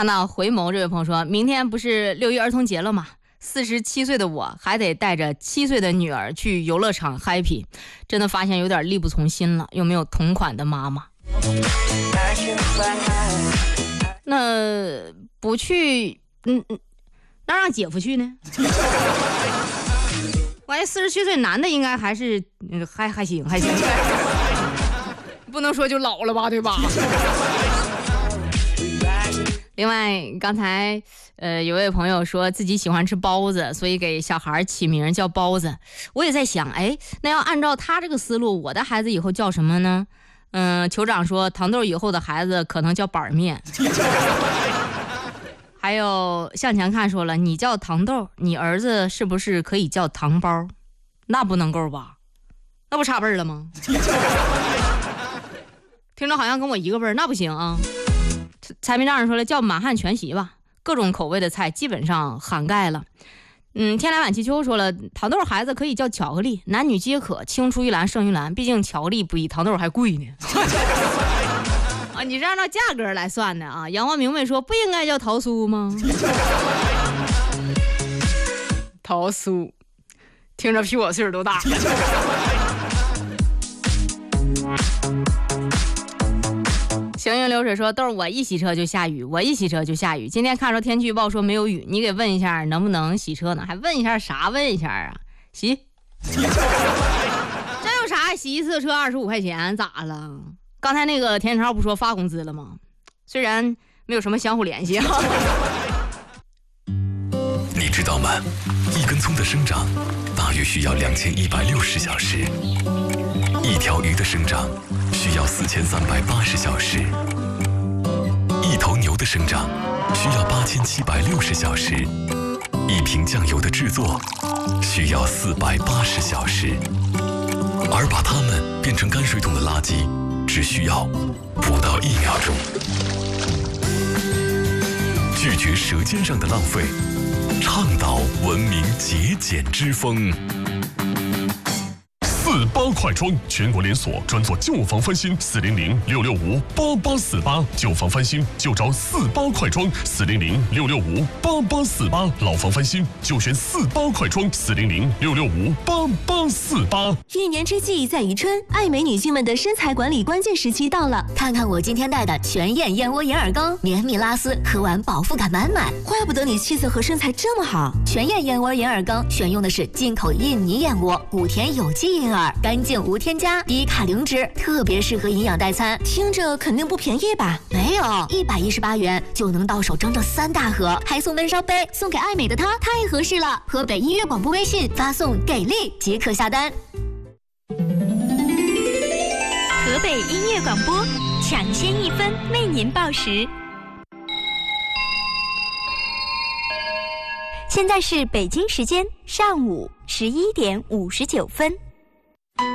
看到回眸这位朋友说，明天不是6一儿童节了吗？47岁的我还得带着7岁的女儿去游乐场 happy， 真的发现有点力不从心了。有没有同款的妈妈？那不去，那让姐夫去呢？我这47岁男的应该还是还行，不能说就老了吧，对吧？另外，刚才有位朋友说自己喜欢吃包子，所以给小孩起名叫包子。我也在想，那要按照他这个思路，我的孩子以后叫什么呢？酋长说糖豆以后的孩子可能叫板面。还有向前看说了，你叫糖豆，你儿子是不是可以叫糖包？那不能够吧？那不差辈儿了吗？听着好像跟我一个辈儿，那不行啊。财迷丈人说了，叫满汉全席吧，各种口味的菜基本上涵盖了。天来晚气秋说了，糖豆孩子可以叫巧克力，男女皆可，青出于蓝胜于蓝，毕竟巧克力比糖豆还贵呢。啊，你是按照价格来算的啊？阳光明媚说，不应该叫桃酥吗？桃酥听着比我岁数都大。行云流水说，豆儿我一洗车就下雨，今天看着天气预报说没有雨，你给问一下能不能洗车呢？还问一下啥？问一下啊？洗。这有啥？洗一次车25块钱，咋了？刚才那个田超不说发工资了吗？虽然没有什么相互联系。 你知道吗？一根葱的生长大约需要2160小时，一条鱼的生长需要4380小时，一头牛的生长需要8760小时，一瓶酱油的制作需要480小时，而把它们变成泔水桶的垃圾只需要不到1秒钟。拒绝舌尖上的浪费，倡导文明节俭之风。 48快装全国连锁，专做旧房翻新，400-665-8848，旧房翻新就找48快装，400-665-8848，老房翻新就选48快装，400-665-8848。 一年之计在于春，爱美女性们的身材管理关键时期到了。 看看我今天带的全燕燕窝眼耳膏，绵密拉丝，喝完饱腹感满满。 怪不得你气色和身材这么好。 全燕燕窝眼耳膏选用的是进口印尼燕窝，古田有机银耳，干净无添加，低卡零脂，特别适合营养代餐。 听着肯定不便宜吧？ 没有，118元就能到手整整3大盒，还送温烧杯，送给爱美的她太合适了。河北音乐广播微信发送给力即可下单。 河北音乐广播抢先1分为您报时。现在是北京时间上午11点59分。